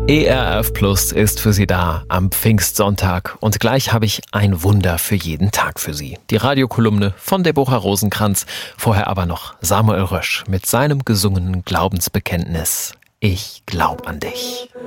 ERF Plus ist für Sie da am Pfingstsonntag und gleich habe ich ein Wunder für jeden Tag für Sie. Die Radiokolumne von Deborah Rosenkranz, vorher aber noch Samuel Rösch mit seinem gesungenen Glaubensbekenntnis. Ich glaub an dich.